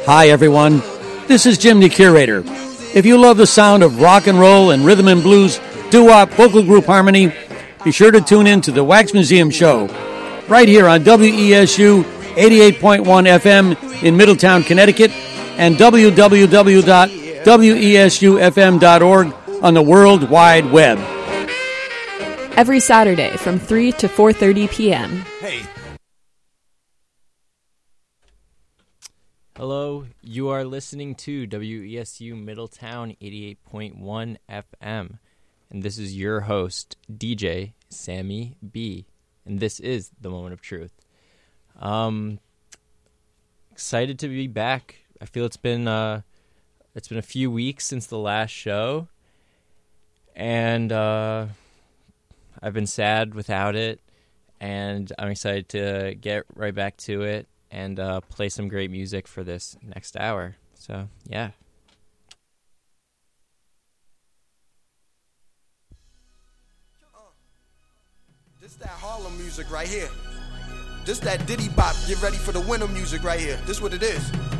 Hi, everyone. This is Jim the Curator. If you love the sound of rock and roll and rhythm and blues, doo-wop, vocal group harmony, be sure to tune in to the Wax Museum Show right here on WESU 88.1 FM in Middletown, Connecticut, and www.wesufm.org on the World Wide Web. Every Saturday from 3 to 4:30 p.m. Hey. Hello, you are listening to WESU Middletown 88.1 FM, and this is your host, DJ Sammy B, and this is The Moment of Truth. Excited to be back. I feel it's been a few weeks since the last show, and I've been sad without it, and I'm excited to get right back to it and play some great music for this next hour. So, yeah. This that Harlem music right here. This that Diddy Bop, get ready for the winter music right here. This what it is.